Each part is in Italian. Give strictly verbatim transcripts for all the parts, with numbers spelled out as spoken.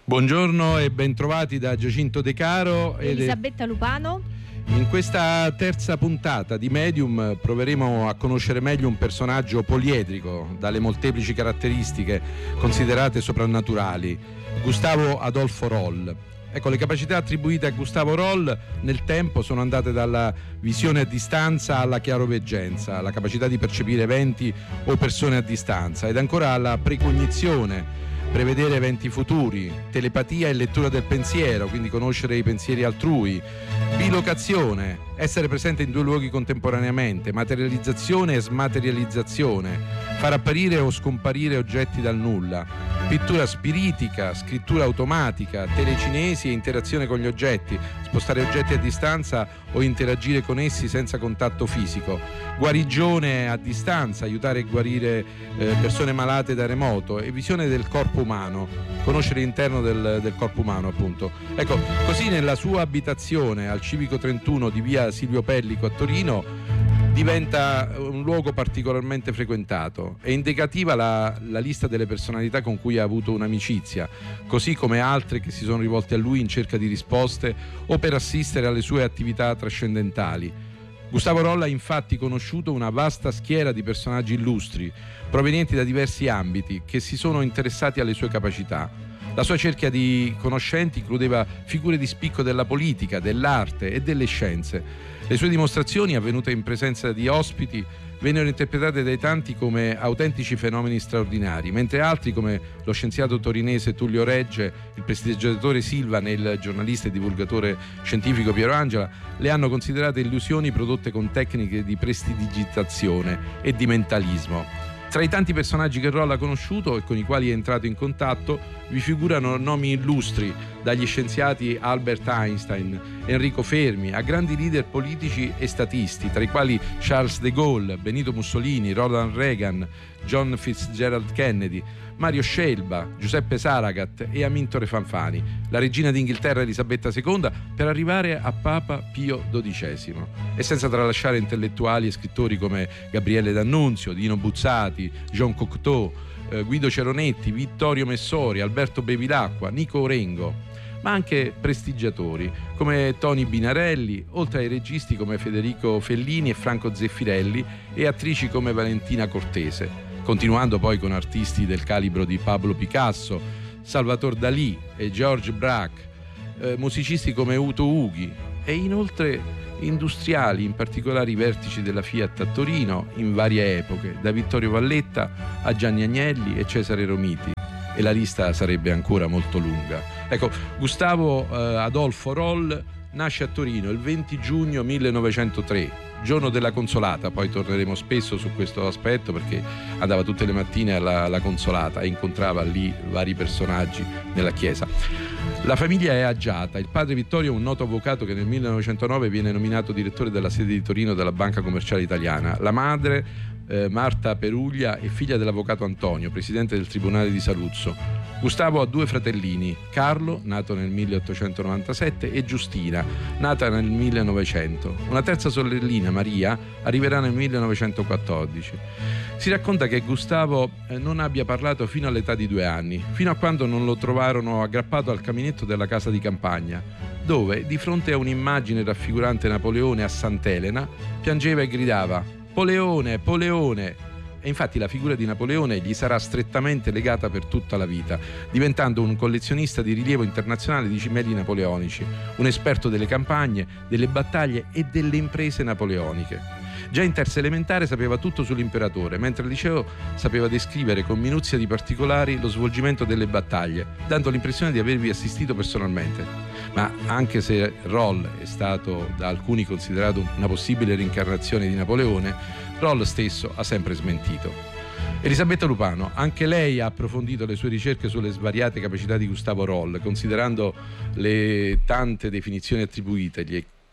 Buongiorno e bentrovati da Giacinto De Caro ed Elisabetta Lupano. In questa terza puntata di Medium proveremo a conoscere meglio un personaggio poliedrico dalle molteplici caratteristiche considerate soprannaturali, Gustavo Adolfo Roll. Ecco, le capacità attribuite a Gustavo Roll nel tempo sono andate dalla visione a distanza alla chiaroveggenza, la capacità di percepire eventi o persone a distanza, ed ancora alla precognizione, prevedere eventi futuri, telepatia e lettura del pensiero, quindi conoscere i pensieri altrui, bilocazione, essere presente in due luoghi contemporaneamente, materializzazione e smaterializzazione, far apparire o scomparire oggetti dal nulla, pittura spiritica, scrittura automatica, telecinesi e interazione con gli oggetti, spostare oggetti a distanza o interagire con essi senza contatto fisico, guarigione a distanza, aiutare a guarire eh, persone malate da remoto, e visione del corpo umano, conoscere l'interno del, del corpo umano, appunto. Ecco, così nella sua abitazione al Civico trentuno di via Silvio Pellico a Torino diventa un luogo particolarmente frequentato. È indicativa la, la lista delle personalità con cui ha avuto un'amicizia, così come altre che si sono rivolte a lui in cerca di risposte o per assistere alle sue attività trascendentali. Gustavo Roll ha infatti conosciuto una vasta schiera di personaggi illustri, provenienti da diversi ambiti, che si sono interessati alle sue capacità. La sua cerchia di conoscenti includeva figure di spicco della politica, dell'arte e delle scienze. Le sue dimostrazioni, avvenute in presenza di ospiti, vennero interpretate dai tanti come autentici fenomeni straordinari, mentre altri, come lo scienziato torinese Tullio Regge, il prestigiatore Silvan e il giornalista e divulgatore scientifico Piero Angela, le hanno considerate illusioni prodotte con tecniche di prestidigitazione e di mentalismo. Tra i tanti personaggi che Roll ha conosciuto e con i quali è entrato in contatto vi figurano nomi illustri, dagli scienziati Albert Einstein, Enrico Fermi, a grandi leader politici e statisti, tra i quali Charles de Gaulle, Benito Mussolini, Ronald Reagan, John Fitzgerald Kennedy, Mario Scelba, Giuseppe Saragat e Amintore Fanfani, la regina d'Inghilterra Elisabetta seconda, per arrivare a Papa Pio dodicesimo. E senza tralasciare intellettuali e scrittori come Gabriele D'Annunzio, Dino Buzzati, Jean Cocteau, eh, Guido Ceronetti, Vittorio Messori, Alberto Bevilacqua, Nico Orengo, ma anche prestigiatori come Toni Binarelli, oltre ai registi come Federico Fellini e Franco Zeffirelli e attrici come Valentina Cortese, continuando poi con artisti del calibro di Pablo Picasso, Salvatore Dalì e George Braque, eh, musicisti come Uto Ughi e inoltre industriali, in particolare i vertici della Fiat a Torino in varie epoche, da Vittorio Valletta a Gianni Agnelli e Cesare Romiti, e la lista sarebbe ancora molto lunga. Ecco, Gustavo eh, Adolfo Roll nasce a Torino il venti giugno millenovecentotre, giorno della Consolata. Poi torneremo spesso su questo aspetto, perché andava tutte le mattine alla, alla Consolata e incontrava lì vari personaggi nella chiesa. La famiglia è agiata. Il padre Vittorio è un noto avvocato che nel millenovecentonove viene nominato direttore della sede di Torino della Banca Commerciale Italiana. La madre, eh, Marta Peruglia, è figlia dell'avvocato Antonio, presidente del Tribunale di Saluzzo. Gustavo ha due fratellini, Carlo, nato nel milleottocentonovantasette, e Giustina, nata nel millenovecento. Una terza sorellina, Maria, arriverà nel millenovecentoquattordici. Si racconta che Gustavo non abbia parlato fino all'età di due anni, fino a quando non lo trovarono aggrappato al caminetto della casa di campagna, dove, di fronte a un'immagine raffigurante Napoleone a Sant'Elena, piangeva e gridava «Poleone, Poleone!». E infatti la figura di Napoleone gli sarà strettamente legata per tutta la vita, diventando un collezionista di rilievo internazionale di cimeli napoleonici, un esperto delle campagne, delle battaglie e delle imprese napoleoniche. Già in terza elementare sapeva tutto sull'imperatore, mentre al liceo sapeva descrivere con minuzia di particolari lo svolgimento delle battaglie, dando l'impressione di avervi assistito personalmente. Ma anche se Roll è stato da alcuni considerato una possibile reincarnazione di Napoleone, Roll stesso ha sempre smentito. Elisabetta Lupano, anche lei ha approfondito le sue ricerche sulle svariate capacità di Gustavo Roll, considerando le tante definizioni attribuitegli,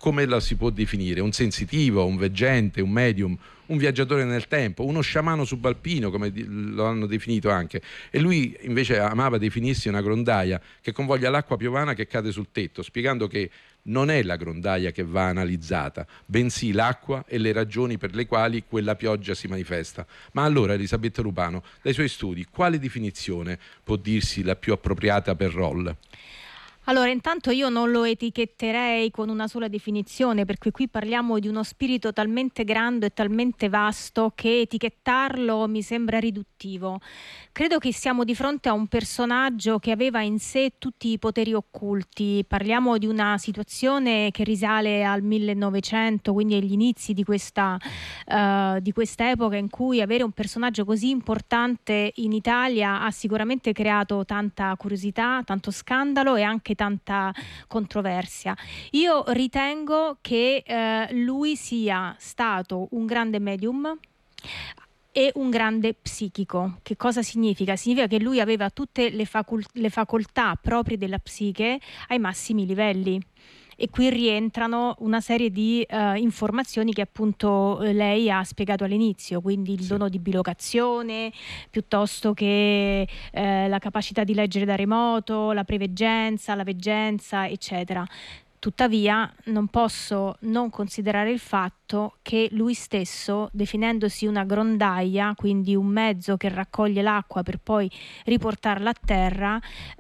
come la si può definire? Un sensitivo, un veggente, un medium, un viaggiatore nel tempo, uno sciamano subalpino, come lo hanno definito anche. E lui invece amava definirsi una grondaia che convoglia l'acqua piovana che cade sul tetto, spiegando che non è la grondaia che va analizzata, bensì l'acqua e le ragioni per le quali quella pioggia si manifesta. Ma allora, Elisabetta Lupano, dai suoi studi, quale definizione può dirsi la più appropriata per Roll? Allora, intanto io non lo etichetterei con una sola definizione, perché qui parliamo di uno spirito talmente grande e talmente vasto che etichettarlo mi sembra riduttivo. Credo che siamo di fronte a un personaggio che aveva in sé tutti i poteri occulti. Parliamo di una situazione che risale al millenovecento, quindi agli inizi di questa, uh, di questa epoca, in cui avere un personaggio così importante in Italia ha sicuramente creato tanta curiosità, tanto scandalo e anche tanta controversia. Io ritengo che eh, lui sia stato un grande medium e un grande psichico. Che cosa significa? Significa che lui aveva tutte le, facul- le facoltà proprie della psiche ai massimi livelli. E qui rientrano una serie di uh, informazioni che appunto lei ha spiegato all'inizio, quindi il sì. dono di bilocazione, piuttosto che eh, la capacità di leggere da remoto, la preveggenza, la veggenza, eccetera. Tuttavia non posso non considerare il fatto che lui stesso, definendosi una grondaia, quindi un mezzo che raccoglie l'acqua per poi riportarla a terra,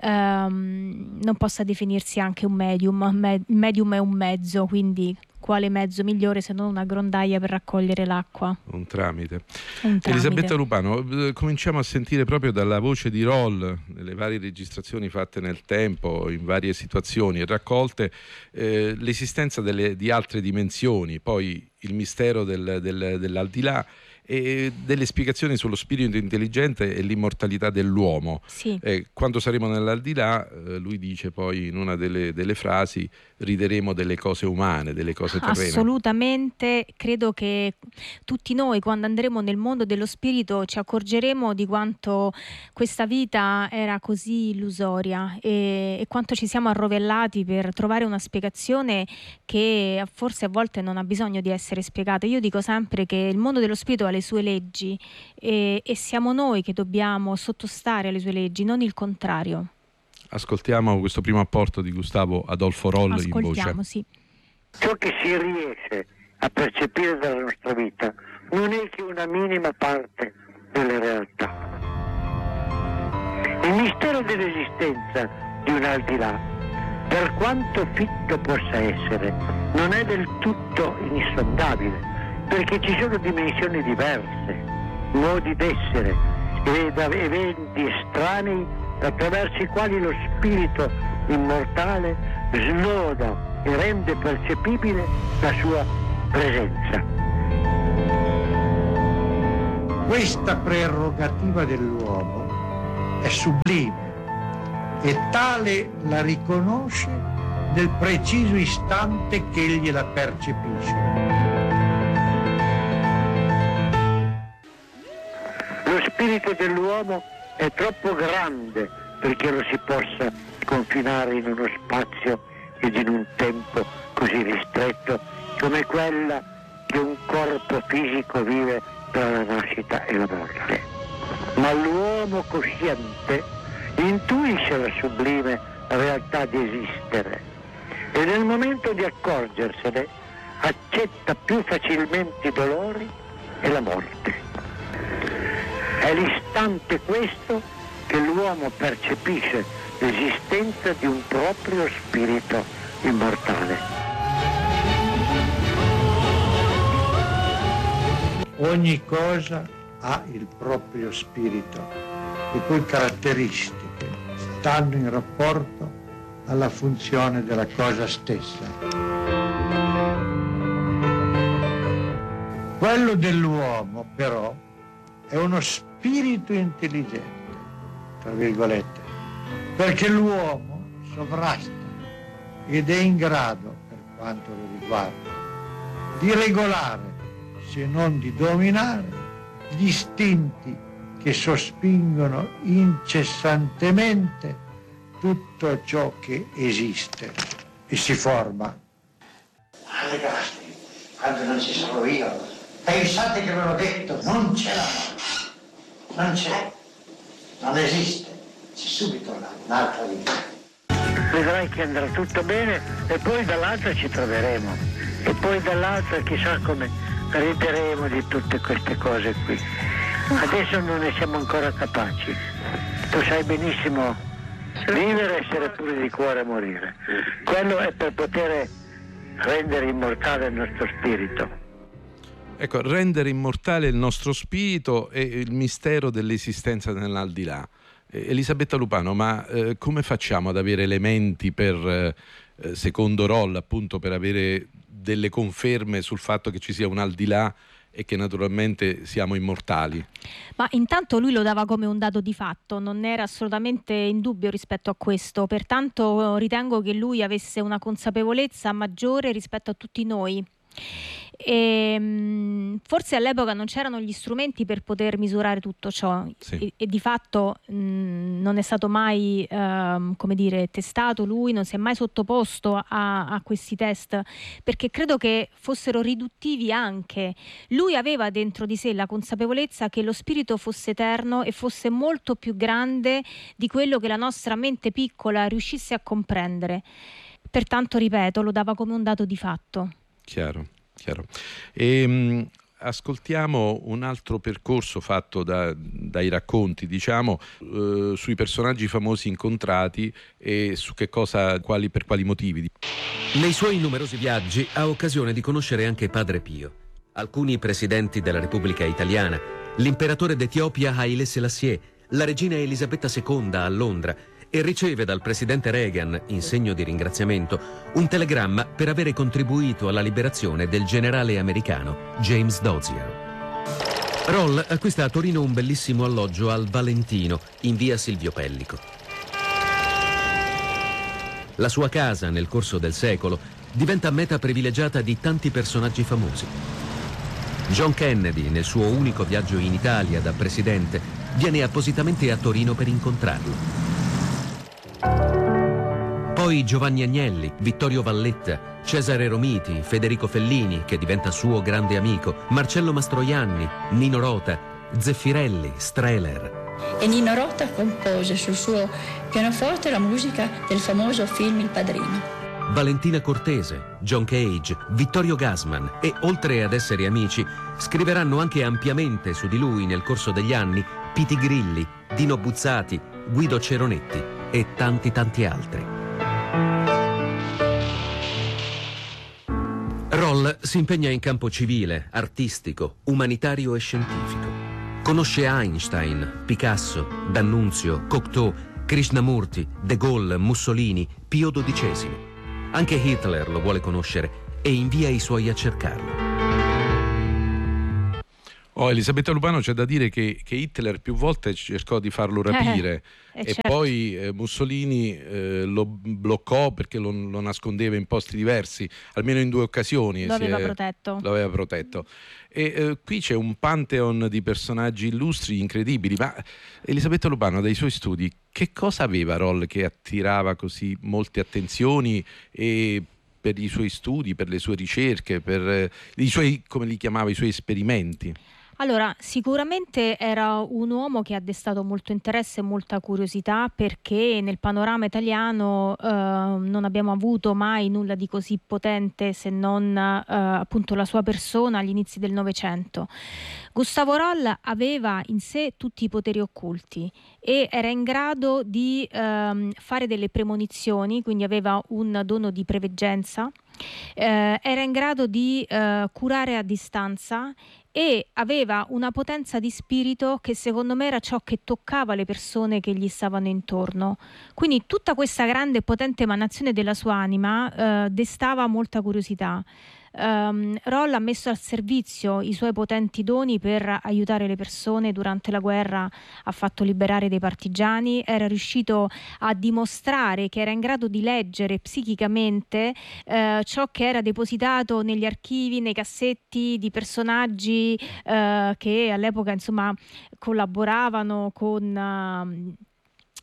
ehm, non possa definirsi anche un medium. Il medium è un mezzo, quindi quale mezzo migliore se non una grondaia per raccogliere l'acqua? Un tramite. Un tramite. Elisabetta Lupano, cominciamo a sentire proprio dalla voce di Roll, nelle varie registrazioni fatte nel tempo, in varie situazioni e raccolte, eh, l'esistenza delle, di altre dimensioni, poi il mistero del, del, dell'aldilà e delle spiegazioni sullo spirito intelligente e l'immortalità dell'uomo. Sì. Eh, quando saremo nell'aldilà, eh, lui dice poi in una delle, delle frasi, rideremo delle cose umane, delle cose terrene. Assolutamente, credo che tutti noi quando andremo nel mondo dello spirito ci accorgeremo di quanto questa vita era così illusoria e, e quanto ci siamo arrovellati per trovare una spiegazione che forse a volte non ha bisogno di essere spiegata. Io dico sempre che il mondo dello spirito ha le sue leggi e, e siamo noi che dobbiamo sottostare alle sue leggi, non il contrario. Ascoltiamo questo primo apporto di Gustavo Adolfo Roll in voce. Ascoltiamo, sì. Ciò che si riesce a percepire dalla nostra vita non è che una minima parte della realtà. Il mistero dell'esistenza di un aldilà, per quanto fitto possa essere, non è del tutto insondabile, perché ci sono dimensioni diverse, modi d'essere ed eventi estranei attraverso i quali lo spirito immortale snoda e rende percepibile la sua presenza. Questa prerogativa dell'uomo è sublime e tale la riconosce nel preciso istante che egli la percepisce. Lo spirito dell'uomo è troppo grande perché lo si possa confinare in uno spazio ed in un tempo così ristretto come quella che un corpo fisico vive tra la nascita e la morte. Ma l'uomo cosciente intuisce la sublime realtà di esistere e nel momento di accorgersene accetta più facilmente i dolori e la morte. È l'istante questo che l'uomo percepisce l'esistenza di un proprio spirito immortale. Ogni cosa ha il proprio spirito, le cui caratteristiche stanno in rapporto alla funzione della cosa stessa. Quello dell'uomo, però, è uno spirito intelligente, tra virgolette, perché l'uomo sovrasta ed è in grado, per quanto lo riguarda, di regolare, se non di dominare, gli istinti che sospingono incessantemente tutto ciò che esiste e si forma. pensate carattere, quando non ci sono io, pensate che ve l'ho detto, non c'è l'amore, non c'è, non esiste, c'è subito un'altra vita. Vedrai che andrà tutto bene e poi dall'altra ci troveremo e poi dall'altra chissà come rideremo di tutte queste cose qui. Adesso non ne siamo ancora capaci. Tu sai benissimo vivere, essere pure di cuore morire. Quello è per poter rendere immortale il nostro spirito. Ecco, rendere immortale il nostro spirito e il mistero dell'esistenza nell'aldilà. Elisabetta Lupano, ma eh, come facciamo ad avere elementi per, eh, secondo Roll, appunto, per avere delle conferme sul fatto che ci sia un al di là e che naturalmente siamo immortali? Ma intanto lui lo dava come un dato di fatto, non era assolutamente in dubbio rispetto a questo, pertanto ritengo che lui avesse una consapevolezza maggiore rispetto a tutti noi. E, mh, forse all'epoca non c'erano gli strumenti per poter misurare tutto ciò, sì. e, e di fatto mh, non è stato mai ehm, come dire, testato, lui non si è mai sottoposto a, a questi test, perché credo che fossero riduttivi anche. Lui aveva dentro di sé la consapevolezza che lo spirito fosse eterno e fosse molto più grande di quello che la nostra mente piccola riuscisse a comprendere, pertanto ripeto, lo dava come un dato di fatto. Chiaro, chiaro. E, mh, ascoltiamo un altro percorso fatto da, dai racconti, diciamo, eh, sui personaggi famosi incontrati e su che cosa, quali, per quali motivi. Nei suoi numerosi viaggi ha occasione di conoscere anche Padre Pio, alcuni presidenti della Repubblica Italiana, l'imperatore d'Etiopia Haile Selassie, la regina Elisabetta seconda a Londra, e riceve dal presidente Reagan, in segno di ringraziamento, un telegramma per avere contribuito alla liberazione del generale americano James Dozier. Roll acquista a Torino un bellissimo alloggio al Valentino, in via Silvio Pellico. La sua casa, nel corso del secolo, diventa meta privilegiata di tanti personaggi famosi. John Kennedy, nel suo unico viaggio in Italia da presidente, viene appositamente a Torino per incontrarlo. Poi Giovanni Agnelli, Vittorio Valletta, Cesare Romiti, Federico Fellini, che diventa suo grande amico, Marcello Mastroianni, Nino Rota, Zeffirelli, Strehler. E Nino Rota compose sul suo pianoforte la musica del famoso film Il Padrino. Valentina Cortese, John Cage, Vittorio Gassman e, oltre ad essere amici, scriveranno anche ampiamente su di lui nel corso degli anni Piti Grilli, Dino Buzzati, Guido Ceronetti e tanti tanti altri. Roll si impegna in campo civile, artistico, umanitario e scientifico. Conosce Einstein, Picasso, D'Annunzio, Cocteau, Krishnamurti, De Gaulle, Mussolini, Pio dodicesimo. Anche Hitler lo vuole conoscere e invia i suoi a cercarlo. Oh, Elisabetta Lupano, c'è da dire che, che Hitler più volte cercò di farlo rapire eh, eh, e certo. poi eh, Mussolini eh, lo bloccò perché lo, lo nascondeva in posti diversi, almeno in due occasioni. Lo aveva è, protetto. Lo aveva protetto. E eh, qui c'è un pantheon di personaggi illustri incredibili, ma Elisabetta Lupano, dai suoi studi, che cosa aveva Roll che attirava così molte attenzioni e per i suoi studi, per le sue ricerche, per eh, i suoi, come li chiamava, i suoi esperimenti? Allora, sicuramente era un uomo che ha destato molto interesse e molta curiosità, perché nel panorama italiano eh, non abbiamo avuto mai nulla di così potente se non eh, appunto la sua persona agli inizi del Novecento. Gustavo Roll aveva in sé tutti i poteri occulti e era in grado di ehm, fare delle premonizioni, quindi aveva un dono di preveggenza, eh, era in grado di eh, curare a distanza e aveva una potenza di spirito che secondo me era ciò che toccava le persone che gli stavano intorno. Quindi tutta questa grande e potente emanazione della sua anima eh, destava molta curiosità. Um, Roll ha messo al servizio i suoi potenti doni per aiutare le persone durante la guerra, ha fatto liberare dei partigiani, era riuscito a dimostrare che era in grado di leggere psichicamente eh, ciò che era depositato negli archivi, nei cassetti di personaggi eh, che all'epoca insomma collaboravano con uh,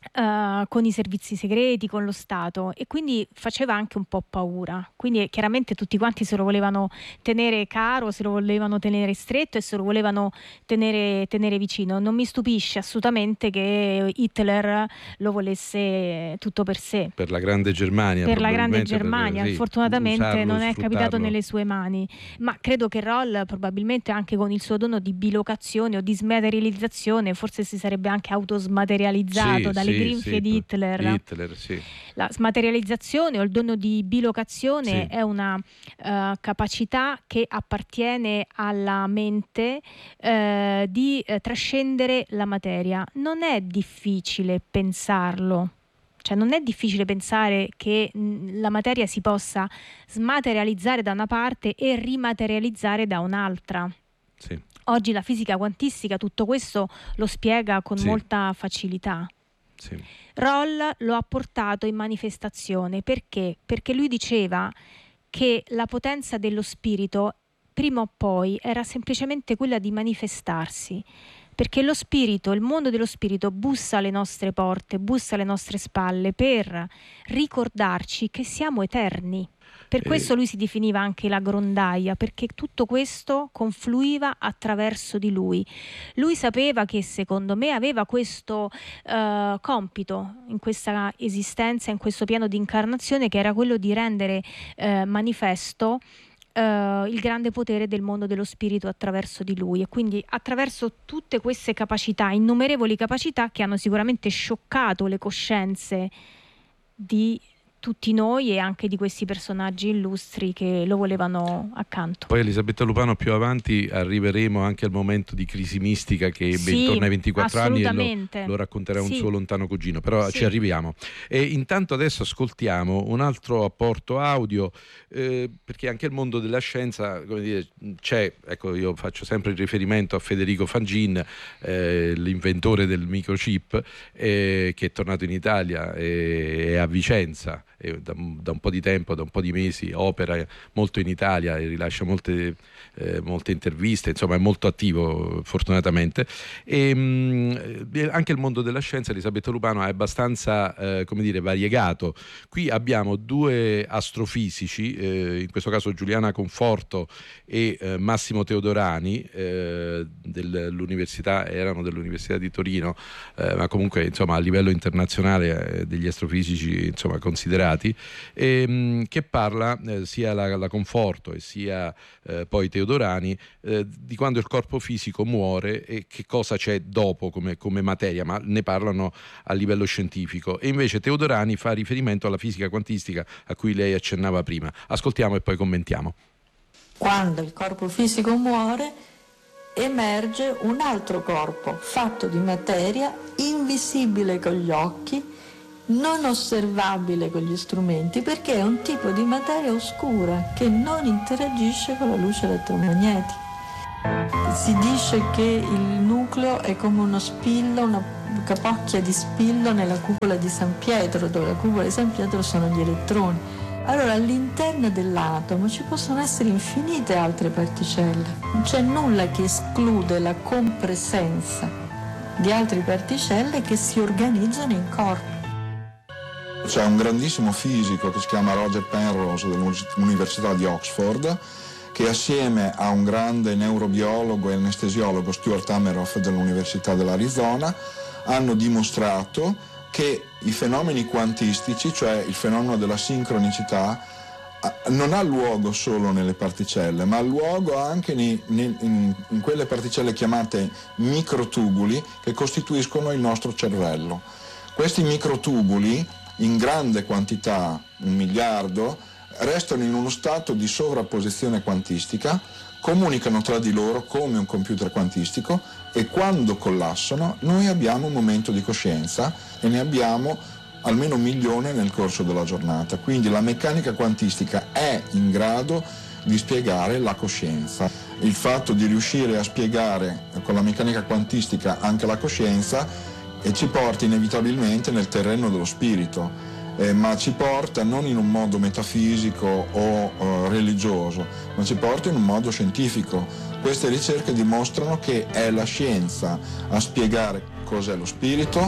Uh, con i servizi segreti, con lo Stato, e quindi faceva anche un po' paura. Quindi chiaramente tutti quanti se lo volevano tenere caro, se lo volevano tenere stretto e se lo volevano tenere, tenere vicino. Non mi stupisce assolutamente che Hitler lo volesse tutto per sé. Per la grande Germania. Per la grande per, Germania, sì, fortunatamente usarlo, non è capitato sfruttarlo. nelle sue mani, ma credo che Roll probabilmente anche con il suo dono di bilocazione o di smaterializzazione forse si sarebbe anche autosmaterializzato Sì, dalle sì, grinfie sì, di Hitler. Hitler sì. La smaterializzazione o il dono di bilocazione Sì. è una uh, capacità che appartiene alla mente uh, di uh, trascendere la materia. Non è difficile pensarlo. Cioè non è difficile pensare che mh, la materia si possa smaterializzare da una parte e rimaterializzare da un'altra. Sì. Oggi la fisica quantistica tutto questo lo spiega con Sì. molta facilità. Sì. Roll lo ha portato in manifestazione perché? Perché lui diceva che la potenza dello spirito prima o poi era semplicemente quella di manifestarsi, perché lo spirito, il mondo dello spirito bussa alle nostre porte, bussa alle nostre spalle per ricordarci che siamo eterni. Per questo lui si definiva anche la grondaia, perché tutto questo confluiva attraverso di lui. Lui sapeva che, secondo me, aveva questo uh, compito in questa esistenza, in questo piano di incarnazione, che era quello di rendere uh, manifesto Uh, il grande potere del mondo dello spirito attraverso di lui, e quindi attraverso tutte queste capacità, innumerevoli capacità che hanno sicuramente scioccato le coscienze di tutti noi e anche di questi personaggi illustri che lo volevano accanto. Poi Elisabetta Lupano, più avanti arriveremo anche al momento di crisi mistica che ebbe sì, intorno ai ventiquattro anni e lo, lo racconterà sì. un suo lontano cugino, però sì. ci arriviamo. E intanto adesso ascoltiamo un altro apporto audio, eh, perché anche il mondo della scienza, come dire, c'è, ecco, io faccio sempre il riferimento a Federico Fangin, eh, l'inventore del microchip, eh, che è tornato in Italia e, e a Vicenza. Da, da un po' di tempo, da un po' di mesi opera molto in Italia e rilascia molte, eh, molte interviste, insomma è molto attivo fortunatamente, e mh, anche il mondo della scienza, Elisabetta Lupano, è abbastanza eh, come dire variegato. Qui abbiamo due astrofisici, eh, in questo caso Giuliana Conforto e eh, Massimo Teodorani, eh, dell'università, erano dell'Università di Torino, eh, ma comunque insomma a livello internazionale eh, degli astrofisici insomma considerati, ehm, che parla eh, sia la, la Conforto e sia eh, poi Teodorani eh, di quando il corpo fisico muore e che cosa c'è dopo come, come materia, ma ne parlano a livello scientifico, e invece Teodorani fa riferimento alla fisica quantistica a cui lei accennava prima. Ascoltiamo e poi commentiamo. Quando il corpo fisico muore emerge un altro corpo fatto di materia, invisibile con gli occhi, non osservabile con gli strumenti, perché è un tipo di materia oscura che non interagisce con la luce elettromagnetica. Si dice che il nucleo è come uno spillo, una capocchia di spillo nella cupola di San Pietro, dove la cupola di San Pietro sono gli elettroni. Allora all'interno dell'atomo ci possono essere infinite altre particelle, non c'è nulla che esclude la compresenza di altre particelle che si organizzano in corpo. C'è un grandissimo fisico che si chiama Roger Penrose dell'Università di Oxford, che assieme a un grande neurobiologo e anestesiologo, Stuart Hameroff dell'Università dell'Arizona, hanno dimostrato che i fenomeni quantistici, cioè il fenomeno della sincronicità, non ha luogo solo nelle particelle, ma ha luogo anche in, in, in quelle particelle chiamate microtubuli che costituiscono il nostro cervello. Questi microtubuli, in grande quantità, un miliardo, restano in uno stato di sovrapposizione quantistica, comunicano tra di loro come un computer quantistico, e quando collassano noi abbiamo un momento di coscienza e ne abbiamo almeno un milione nel corso della giornata. Quindi la meccanica quantistica è in grado di spiegare la coscienza. Il fatto di riuscire a spiegare con la meccanica quantistica anche la coscienza e ci porta inevitabilmente nel terreno dello spirito, eh, ma ci porta non in un modo metafisico o uh, religioso, ma ci porta in un modo scientifico. Queste ricerche dimostrano che è la scienza a spiegare cos'è lo spirito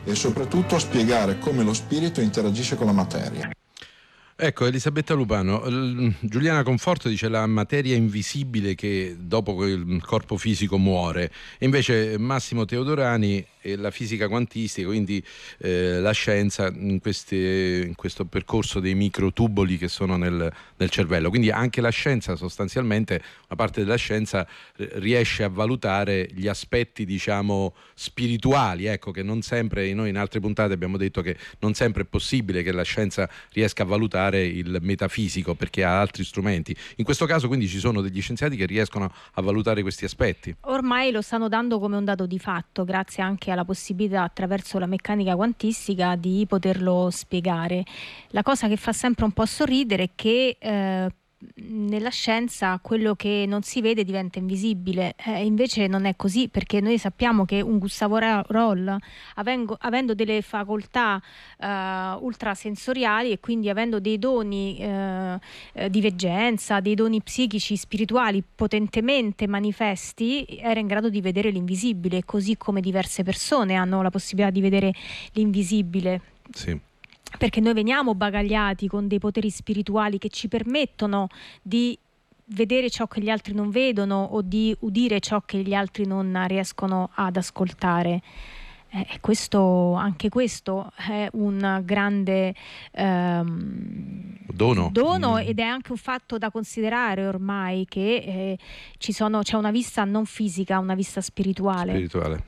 e soprattutto spiegare come lo spirito interagisce con la materia. Ecco, Elisabetta Lupano, Giuliana Conforto dice la materia invisibile che dopo il corpo fisico muore, e invece Massimo Teodorani e la fisica quantistica, quindi eh, la scienza in, queste, in questo percorso dei microtuboli che sono nel, nel cervello. Quindi anche la scienza, sostanzialmente, una parte della scienza riesce a valutare gli aspetti, diciamo, spirituali, ecco, che non sempre, noi in altre puntate abbiamo detto che non sempre è possibile che la scienza riesca a valutare il metafisico perché ha altri strumenti. In questo caso quindi ci sono degli scienziati che riescono a valutare questi aspetti. Ormai lo stanno dando come un dato di fatto, grazie anche alla possibilità attraverso la meccanica quantistica di poterlo spiegare. La cosa che fa sempre un po' sorridere è che eh, nella scienza quello che non si vede diventa invisibile, eh, invece non è così, perché noi sappiamo che un Gustavo Roll, avendo, avendo delle facoltà eh, ultrasensoriali e quindi avendo dei doni eh, eh, di veggenza, dei doni psichici, spirituali potentemente manifesti, era in grado di vedere l'invisibile, così come diverse persone hanno la possibilità di vedere l'invisibile. Sì. Perché noi veniamo bagagliati con dei poteri spirituali che ci permettono di vedere ciò che gli altri non vedono o di udire ciò che gli altri non riescono ad ascoltare. Eh, questo, anche questo è un grande ehm, dono, dono mm. ed è anche un fatto da considerare ormai, che eh, ci sono, c'è una vista non fisica, una vista spirituale. spirituale.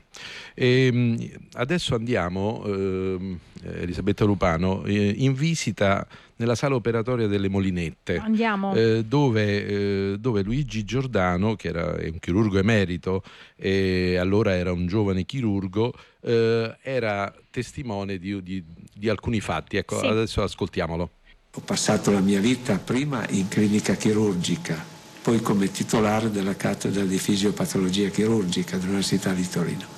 E adesso andiamo, eh, Elisabetta Lupano, eh, in visita nella sala operatoria delle Molinette. Andiamo. Eh, dove, eh, dove Luigi Giordano, che era un chirurgo emerito e allora era un giovane chirurgo, eh, era testimone di, di, di alcuni fatti. Ecco, sì. Adesso ascoltiamolo. Ho passato la mia vita prima in clinica chirurgica, poi come titolare della cattedra di fisiopatologia chirurgica dell'Università di Torino.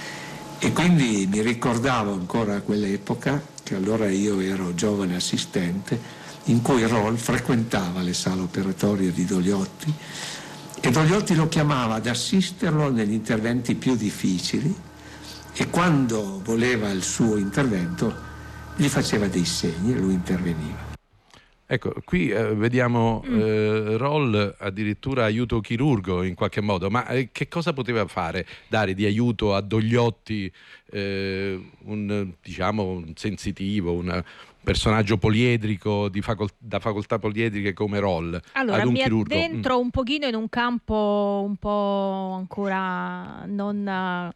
E quindi mi ricordavo ancora a quell'epoca, che allora io ero giovane assistente, in cui Roll frequentava le sale operatorie di Dogliotti e Dogliotti lo chiamava ad assisterlo negli interventi più difficili e quando voleva il suo intervento gli faceva dei segni e lui interveniva. Ecco, qui eh, vediamo mm. eh, Roll addirittura aiuto chirurgo in qualche modo, ma eh, che cosa poteva fare? Dare di aiuto a Dogliotti, eh, un, diciamo, un sensitivo, un personaggio poliedrico di facol- da facoltà poliedriche come Roll, allora, ad un mi chirurgo? Dentro mm. un pochino in un campo un po' ancora non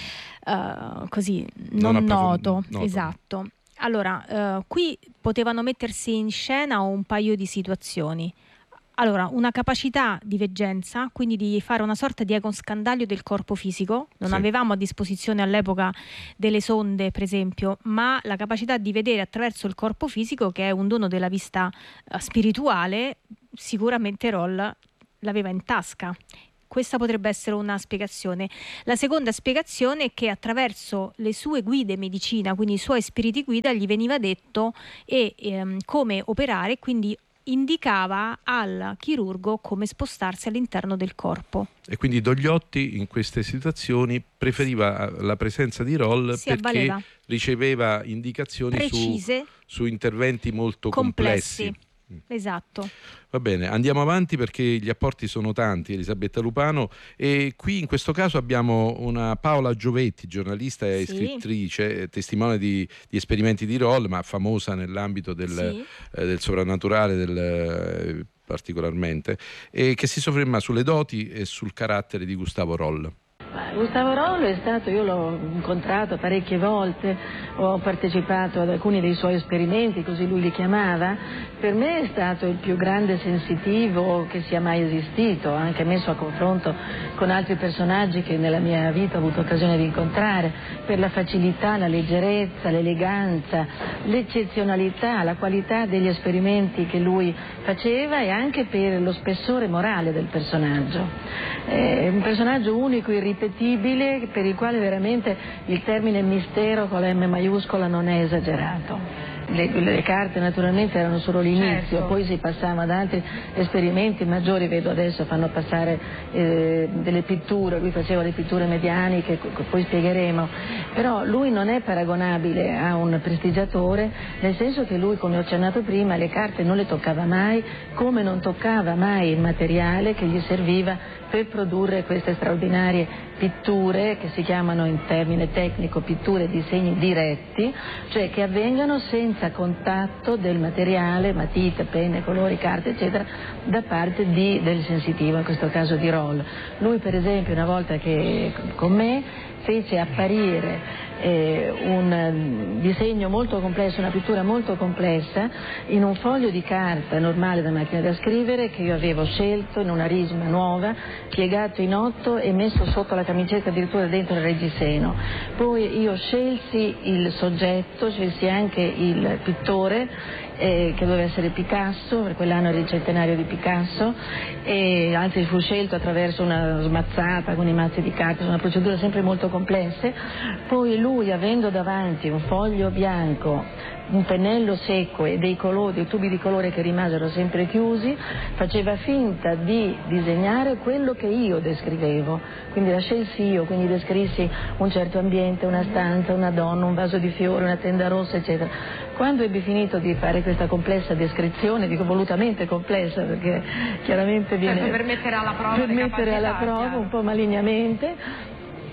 uh, così, non, non noto, noto. Esatto. Allora, uh, qui potevano mettersi in scena un paio di situazioni. Allora, una capacità di veggenza, quindi di fare una sorta di ecoscandaglio del corpo fisico. Non sì. avevamo a disposizione all'epoca delle sonde, per esempio, ma la capacità di vedere attraverso il corpo fisico, che è un dono della vista uh, spirituale, sicuramente Roll l'aveva in tasca. Questa potrebbe essere una spiegazione. La seconda spiegazione è che attraverso le sue guide medicina, quindi i suoi spiriti guida, gli veniva detto e, ehm, come operare, quindi indicava al chirurgo come spostarsi all'interno del corpo. E quindi Dogliotti in queste situazioni preferiva la presenza di Roll si perché avvaleva. Riceveva indicazioni su, su interventi molto complessi. complessi. Esatto. Va bene, andiamo avanti perché gli apporti sono tanti, Elisabetta Lupano, e qui in questo caso abbiamo una Paola Giovetti, giornalista e sì. scrittrice, testimone di, di esperimenti di Roll, ma famosa nell'ambito del, sì. eh, del sovrannaturale del, eh, particolarmente, e che si sofferma sulle doti e sul carattere di Gustavo Roll. Gustavo Roll è stato, io l'ho incontrato parecchie volte, ho partecipato ad alcuni dei suoi esperimenti, così lui li chiamava. Per me è stato il più grande sensitivo che sia mai esistito, anche messo a confronto con altri personaggi che nella mia vita ho avuto occasione di incontrare, per la facilità, la leggerezza, l'eleganza, l'eccezionalità, la qualità degli esperimenti che lui faceva e anche per lo spessore morale del personaggio. È un personaggio unico, irripetibile, per il quale veramente il termine mistero con la M maiuscola non è esagerato. le, le carte naturalmente erano solo l'inizio, certo. Poi si passava ad altri esperimenti maggiori, vedo adesso fanno passare eh, delle pitture, lui faceva le pitture medianiche, poi spiegheremo, però lui non è paragonabile a un prestigiatore, nel senso che lui, come ho accennato prima, le carte non le toccava mai, come non toccava mai il materiale che gli serviva per produrre queste straordinarie pitture che si chiamano in termine tecnico pitture disegni diretti, cioè che avvengano senza contatto del materiale, matite, penne, colori, carte eccetera, da parte di, del sensitivo, in questo caso di Roll. Lui per esempio una volta che con me fece apparire eh, un disegno molto complesso, una pittura molto complessa in un foglio di carta normale da macchina da scrivere che io avevo scelto in una risma nuova, piegato in otto e messo sotto la camicetta addirittura dentro il reggiseno. Poi io scelsi il soggetto, scelsi anche il pittore eh, che doveva essere Picasso, per quell'anno era il centenario di Picasso, e anzi fu scelto attraverso una smazzata con i mazzi di carte, sono una procedura sempre molto complesse. Poi lui, avendo davanti un foglio bianco, un pennello secco e dei colori, dei tubi di colore che rimasero sempre chiusi, faceva finta di disegnare quello che io descrivevo, quindi la scelsi io, quindi descrissi un certo ambiente, una stanza, una donna, un vaso di fiori, una tenda rossa eccetera. Quando ebbi finito di fare questa complessa descrizione, dico volutamente complessa perché chiaramente viene certo, per mettere alla prova, per mettere alla prova chiaro. Un po' malignamente,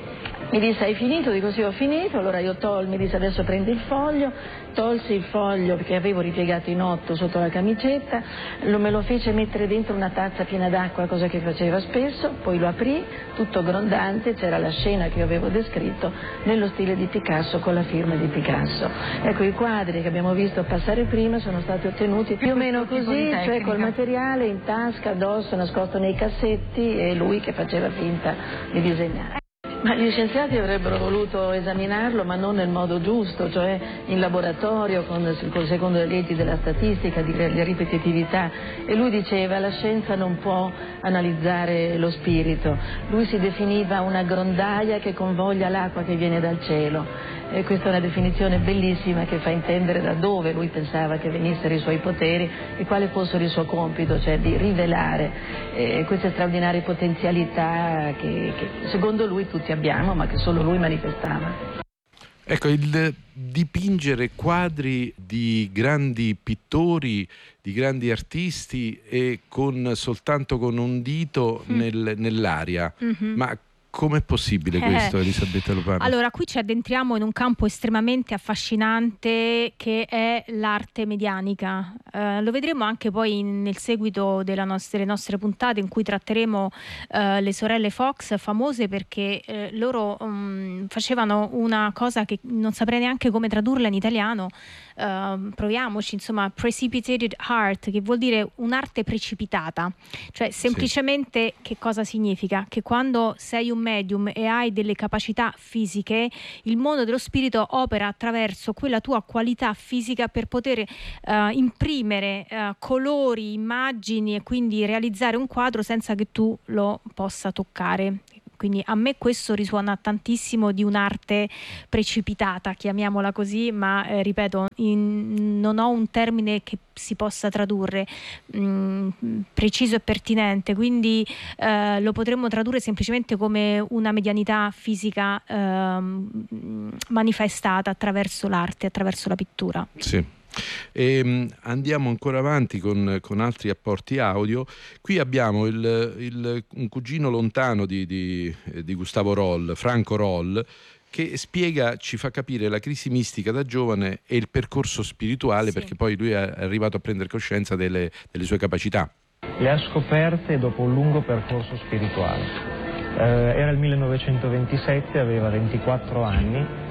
mi disse hai finito? Dico sì, ho finito. Allora io tol, mi disse adesso prendi il foglio, tolsi il foglio perché avevo ripiegato in otto sotto la camicetta, lo, me lo fece mettere dentro una tazza piena d'acqua, cosa che faceva spesso, poi lo aprì tutto grondante, c'era la scena che io avevo descritto nello stile di Picasso con la firma di Picasso. Ecco, i quadri che abbiamo visto passare prima sono stati ottenuti più o meno così, cioè col materiale in tasca, addosso, nascosto nei cassetti e lui che faceva finta di disegnare. Ma gli scienziati avrebbero voluto esaminarlo, ma non nel modo giusto, cioè in laboratorio, con, con, secondo le leggi della statistica, di, di ripetitività. E lui diceva la scienza non può analizzare lo spirito. Lui si definiva una grondaia che convoglia l'acqua che viene dal cielo. E questa è una definizione bellissima che fa intendere da dove lui pensava che venissero i suoi poteri e quale fossero il suo compito, cioè di rivelare eh, queste straordinarie potenzialità che, che secondo lui tutti abbiamo, ma che solo lui manifestava. Ecco, il dipingere quadri di grandi pittori, di grandi artisti e con soltanto con un dito mm. nel, nell'aria, mm-hmm. ma com'è possibile questo, eh. Elisabetta Lupano? Allora, qui ci addentriamo in un campo estremamente affascinante che è l'arte medianica. Eh, lo vedremo anche poi nel seguito della nostre, delle nostre puntate in cui tratteremo eh, le sorelle Fox, famose perché eh, loro um, facevano una cosa che non saprei neanche come tradurla in italiano. Uh, proviamoci, insomma, precipitated art, che vuol dire un'arte precipitata, cioè semplicemente sì. Che cosa significa? Che quando sei un medium e hai delle capacità fisiche, il mondo dello spirito opera attraverso quella tua qualità fisica per poter uh, imprimere uh, colori, immagini e quindi realizzare un quadro senza che tu lo possa toccare. Quindi a me questo risuona tantissimo di un'arte precipitata, chiamiamola così, ma eh, ripeto, in, non ho un termine che si possa tradurre mh, preciso e pertinente, quindi eh, lo potremmo tradurre semplicemente come una medianità fisica eh, manifestata attraverso l'arte, attraverso la pittura. Sì. E andiamo ancora avanti con, con altri apporti audio. Qui abbiamo il, il, un cugino lontano di, di, di Gustavo Roll, Franco Roll, che spiega, ci fa capire la crisi mistica da giovane e il percorso spirituale, sì. Perché poi lui è arrivato a prendere coscienza delle, delle sue capacità. Le ha scoperte dopo un lungo percorso spirituale. Eh, era il millenovecentoventisette, aveva ventiquattro anni.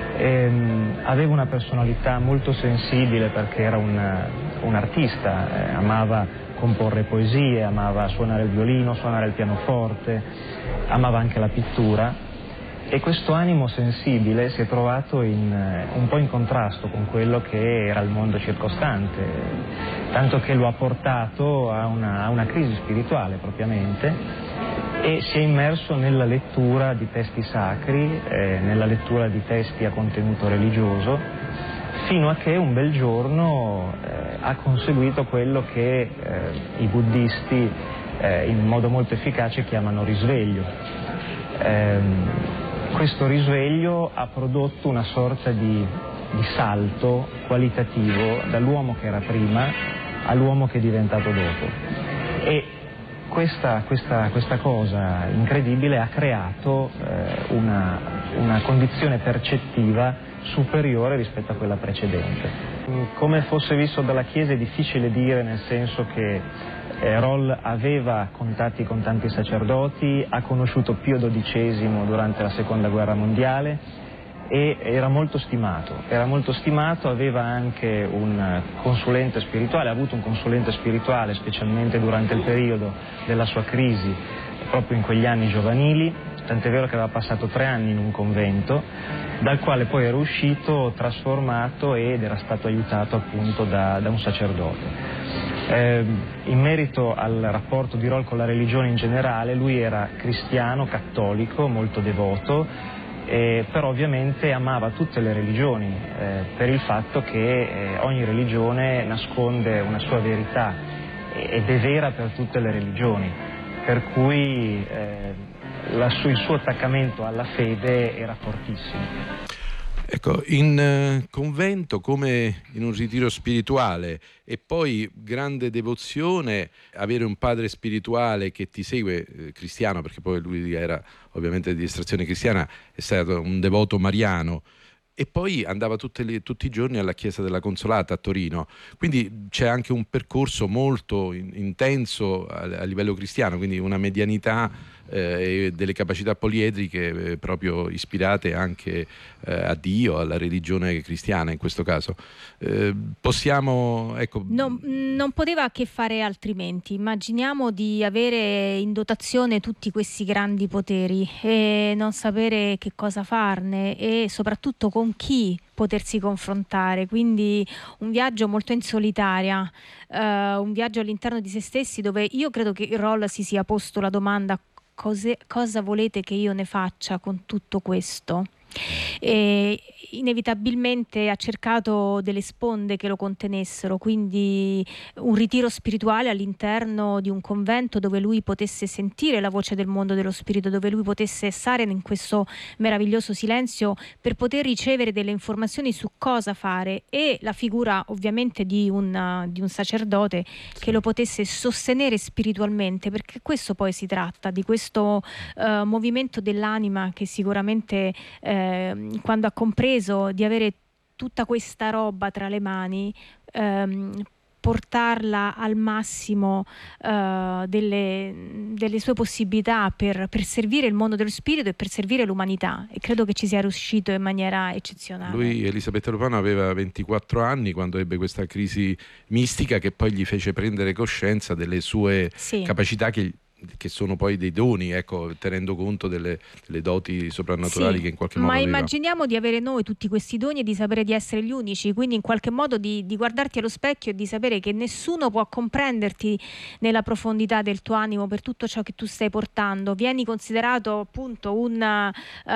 Ehm, aveva una personalità molto sensibile perché era un, un artista, eh, amava comporre poesie, amava suonare il violino, suonare il pianoforte, amava anche la pittura e questo animo sensibile si è trovato in, un po' in contrasto con quello che era il mondo circostante, tanto che lo ha portato a una, a una crisi spirituale propriamente. E si è immerso nella lettura di testi sacri, eh, nella lettura di testi a contenuto religioso, fino a che un bel giorno eh, ha conseguito quello che eh, i buddisti eh, in modo molto efficace chiamano risveglio. Ehm, questo risveglio ha prodotto una sorta di, di salto qualitativo dall'uomo che era prima all'uomo che è diventato dopo. E questa, questa, questa cosa incredibile ha creato eh, una, una condizione percettiva superiore rispetto a quella precedente. Come fosse visto dalla Chiesa è difficile dire, nel senso che eh, Roll aveva contatti con tanti sacerdoti, ha conosciuto Pio dodicesimo durante la Seconda Guerra Mondiale e era molto stimato, era molto stimato, aveva anche un consulente spirituale, ha avuto un consulente spirituale specialmente durante il periodo della sua crisi, proprio in quegli anni giovanili, tant'è vero che aveva passato tre anni in un convento, dal quale poi era uscito trasformato ed era stato aiutato appunto da, da un sacerdote. Eh, in merito al rapporto di Roll con la religione in generale, lui era cristiano, cattolico, molto devoto, Eh, però ovviamente amava tutte le religioni eh, per il fatto che eh, ogni religione nasconde una sua verità ed è vera per tutte le religioni, per cui eh, la su, il suo attaccamento alla fede era fortissimo. Ecco, in eh, convento come in un ritiro spirituale e poi grande devozione, avere un padre spirituale che ti segue, eh, cristiano, perché poi lui era ovviamente di estrazione cristiana, è stato un devoto mariano, e poi andava tutte le, tutti i giorni alla chiesa della Consolata a Torino, quindi c'è anche un percorso molto in, intenso a, a livello cristiano, quindi una medianità eh, e delle capacità poliedriche eh, proprio ispirate anche eh, a Dio, alla religione cristiana in questo caso. Eh, possiamo, ecco... Non, non poteva che fare altrimenti. Immaginiamo di avere in dotazione tutti questi grandi poteri e non sapere che cosa farne e soprattutto con chi potersi confrontare, quindi un viaggio molto in solitaria, uh, un viaggio all'interno di se stessi, dove io credo che Roll si sia posto la domanda: cose, cosa volete che io ne faccia con tutto questo? E inevitabilmente ha cercato delle sponde che lo contenessero, quindi un ritiro spirituale all'interno di un convento dove lui potesse sentire la voce del mondo dello spirito, dove lui potesse stare in questo meraviglioso silenzio per poter ricevere delle informazioni su cosa fare, e la figura ovviamente di un, di un sacerdote che lo potesse sostenere spiritualmente, perché questo poi si tratta, di questo uh, movimento dell'anima che sicuramente uh, quando ha compreso di avere tutta questa roba tra le mani, ehm, portarla al massimo eh, delle, delle sue possibilità per, per servire il mondo dello spirito e per servire l'umanità, e credo che ci sia riuscito in maniera eccezionale. Lui, Elisabetta Lupano, aveva ventiquattro anni quando ebbe questa crisi mistica che poi gli fece prendere coscienza delle sue sì. capacità che che sono poi dei doni, ecco, tenendo conto delle, delle doti soprannaturali sì, che in qualche modo ma aveva. Immaginiamo di avere noi tutti questi doni e di sapere di essere gli unici, quindi in qualche modo di, di guardarti allo specchio e di sapere che nessuno può comprenderti nella profondità del tuo animo per tutto ciò che tu stai portando. Vieni considerato appunto un, uh,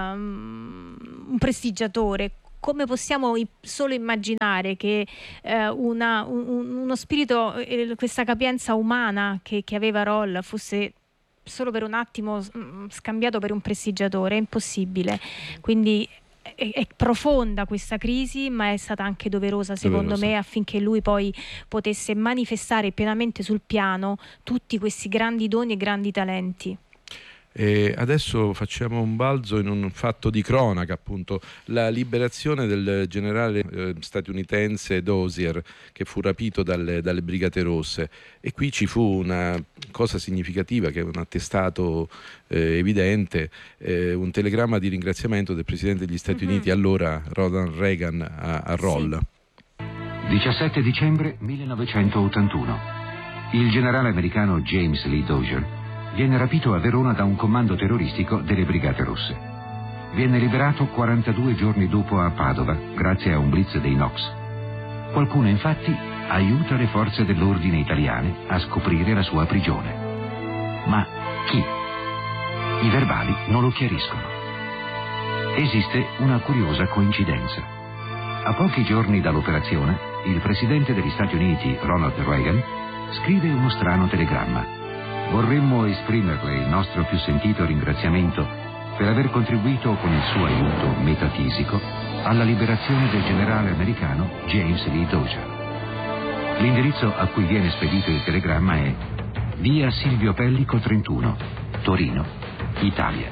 un prestigiatore. Come possiamo solo immaginare che eh, una, un, uno spirito, eh, questa capienza umana che, che aveva Roll fosse solo per un attimo scambiato per un prestigiatore? È impossibile. Quindi è, è profonda questa crisi, ma è stata anche doverosa, secondo doverosa. me, affinché lui poi potesse manifestare pienamente sul piano tutti questi grandi doni e grandi talenti. E adesso facciamo un balzo in un fatto di cronaca, appunto la liberazione del generale eh, statunitense Dozier, che fu rapito dalle, dalle Brigate Rosse, e qui ci fu una cosa significativa, che è un attestato eh, evidente, eh, un telegramma di ringraziamento del presidente degli Stati mm-hmm. Uniti allora, Ronald Reagan, a, a Roll. Sì. diciassette dicembre millenovecentottantuno. Il generale americano James Lee Dozier viene rapito a Verona da un comando terroristico delle Brigate Rosse. Viene liberato quarantadue giorni dopo a Padova, grazie a un blitz dei N O C S. Qualcuno, infatti, aiuta le forze dell'ordine italiane a scoprire la sua prigione. Ma chi? I verbali non lo chiariscono. Esiste una curiosa coincidenza. A pochi giorni dall'operazione, il presidente degli Stati Uniti, Ronald Reagan, scrive uno strano telegramma. Vorremmo esprimerle il nostro più sentito ringraziamento per aver contribuito con il suo aiuto metafisico alla liberazione del generale americano James Lee Dozier. L'indirizzo a cui viene spedito il telegramma è via Silvio Pellico trentuno, Torino, Italia.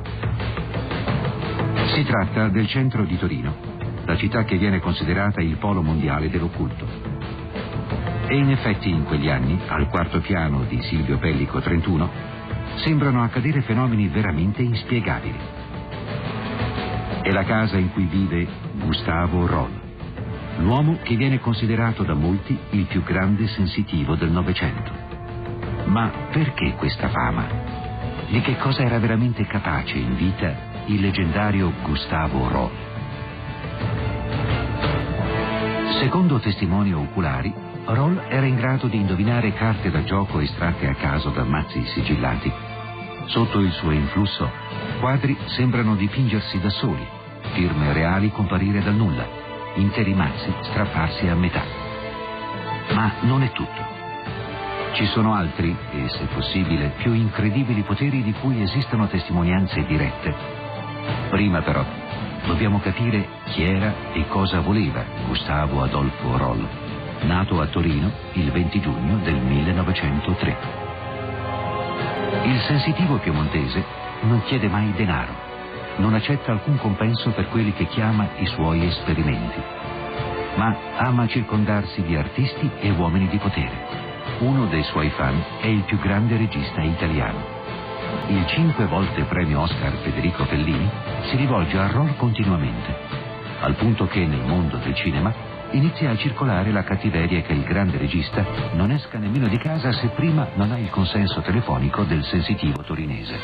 Si tratta del centro di Torino, la città che viene considerata il polo mondiale dell'occulto. E in effetti in quegli anni, al quarto piano di Silvio Pellico trentuno, sembrano accadere fenomeni veramente inspiegabili. È la casa in cui vive Gustavo Roll, l'uomo che viene considerato da molti il più grande sensitivo del Novecento. Ma perché questa fama? Di che cosa era veramente capace in vita il leggendario Gustavo Roll? Secondo testimoni oculari, Roll era in grado di indovinare carte da gioco estratte a caso da mazzi sigillati. Sotto il suo influsso, quadri sembrano dipingersi da soli, firme reali comparire dal nulla, interi mazzi strapparsi a metà. Ma non è tutto. Ci sono altri, e se possibile più incredibili poteri di cui esistono testimonianze dirette. Prima però dobbiamo capire chi era e cosa voleva Gustavo Adolfo Roll, nato a Torino il venti giugno del millenovecentotre. Il sensitivo piemontese non chiede mai denaro, non accetta alcun compenso per quelli che chiama i suoi esperimenti, ma ama circondarsi di artisti e uomini di potere. Uno dei suoi fan è il più grande regista italiano. Il cinque volte premio Oscar Federico Fellini si rivolge a Roll continuamente, al punto che nel mondo del cinema inizia a circolare la cattiveria che il grande regista non esca nemmeno di casa se prima non ha il consenso telefonico del sensitivo torinese.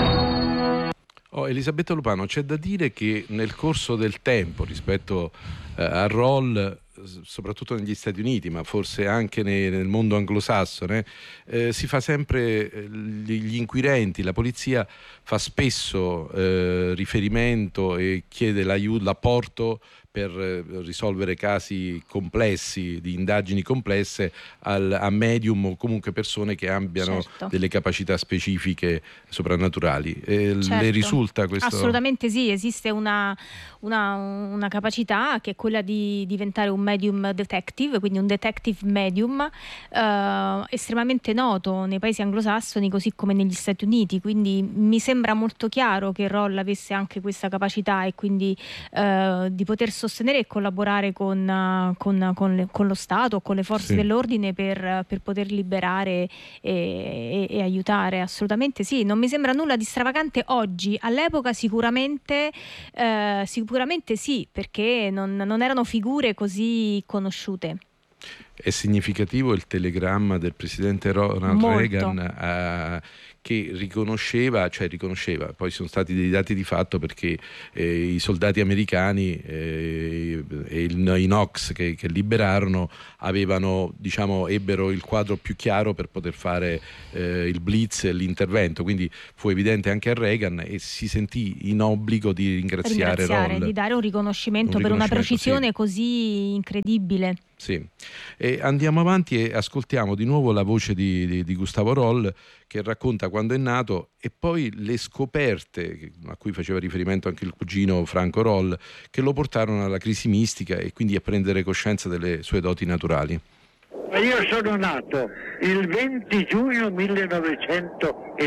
Oh, Elisabetta Lupano, c'è da dire che nel corso del tempo rispetto eh, a Roll, soprattutto negli Stati Uniti, ma forse anche ne, nel mondo anglosassone, eh, si fa sempre, eh, gli inquirenti, la polizia fa spesso eh, riferimento e chiede l'aiuto, l'apporto per eh, risolvere casi complessi, di indagini complesse, al, a medium o comunque persone che abbiano certo. delle capacità specifiche soprannaturali. Eh, certo. Le risulta questo? Assolutamente sì, esiste una, una, una capacità che è quella di diventare un medium detective, quindi un detective medium eh, estremamente noto nei paesi anglosassoni così come negli Stati Uniti, quindi mi sembra molto chiaro che Roll avesse anche questa capacità e quindi eh, di poter sostenere e collaborare con, con, con, le, con lo Stato, con le forze sì. dell'ordine per, per poter liberare e, e, e aiutare. Assolutamente sì, non mi sembra nulla di stravagante oggi. All'epoca sicuramente eh, sicuramente sì, perché non, non erano figure così conosciute. È significativo il telegramma del presidente Ronald Molto. Reagan eh, che riconosceva, cioè riconosceva, poi sono stati dei dati di fatto perché eh, i soldati americani eh, e il, i Knox che, che liberarono avevano, diciamo, ebbero il quadro più chiaro per poter fare eh, il blitz e l'intervento, quindi fu evidente anche a Reagan e si sentì in obbligo di ringraziare, ringraziare Roll, di dare un riconoscimento, un per riconoscimento, una precisione sì. così incredibile. Sì. E andiamo avanti e ascoltiamo di nuovo la voce di, di, di Gustavo Roll che racconta quando è nato e poi le scoperte a cui faceva riferimento anche il cugino Franco Roll che lo portarono alla crisi mistica e quindi a prendere coscienza delle sue doti naturali. Io sono nato il venti giugno millenovecento